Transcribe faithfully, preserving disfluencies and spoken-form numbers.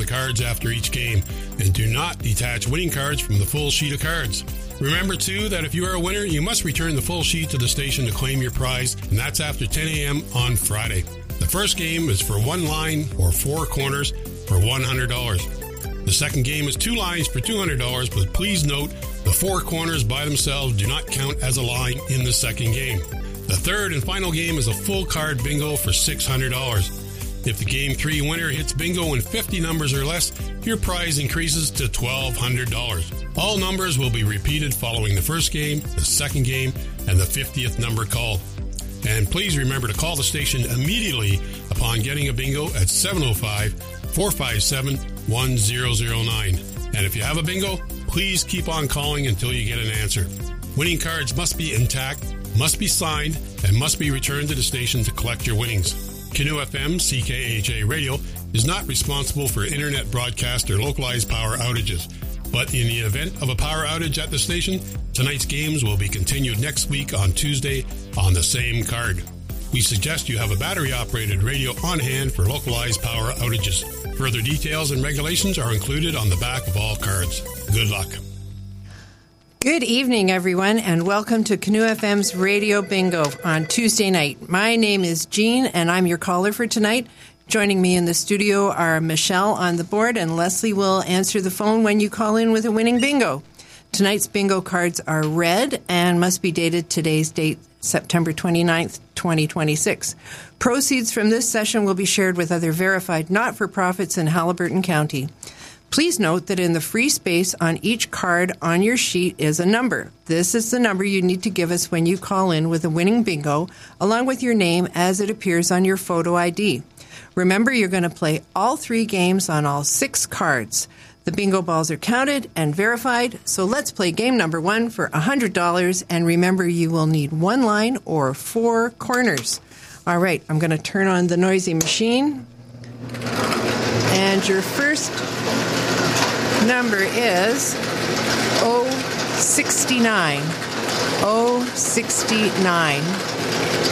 the cards after each game, and do not detach winning cards from the full sheet of cards. Remember, too, that if you are a winner, you must return the full sheet to the station to claim your prize, and that's after ten a.m. on Friday. The first game is for one line or four corners for one hundred dollars. The second game is two lines for two hundred dollars, but please note the four corners by themselves do not count as a line in the second game. The third and final game is a full card bingo for six hundred dollars. If the game three winner hits bingo in fifty numbers or less, your prize increases to twelve hundred dollars. All numbers will be repeated following the first game, the second game, and the fiftieth number called. And please remember to call the station immediately upon getting a bingo at seven oh five, four five seven, one zero zero nine. And if you have a bingo, please keep on calling until you get an answer. Winning cards must be intact, must be signed, and must be returned to the station to collect your winnings. Canoe F M C K H A Radio is not responsible for internet broadcast or localized power outages. But in the event of a power outage at the station, tonight's games will be continued next week on Tuesday on the same card. We suggest you have a battery-operated radio on hand for localized power outages. Further details and regulations are included on the back of all cards. Good luck. Good evening, everyone, and welcome to Canoe F M's Radio Bingo on Tuesday night. My name is Jean, and I'm your caller for tonight. Joining me in the studio are Michelle on the board, and Leslie will answer the phone when you call in with a winning bingo. Tonight's bingo cards are red and must be dated today's date, September twenty-ninth, twenty twenty-six. Proceeds from this session will be shared with other verified not-for-profits in Haliburton County. Please note that in the free space on each card on your sheet is a number. This is the number you need to give us when you call in with a winning bingo, along with your name as it appears on your photo I D. Remember, you're going to play all three games on all six cards. The bingo balls are counted and verified, so let's play game number one for one hundred dollars, and remember, you will need one line or four corners. All right, I'm going to turn on the noisy machine. And your first number is oh sixty-nine. oh sixty-nine.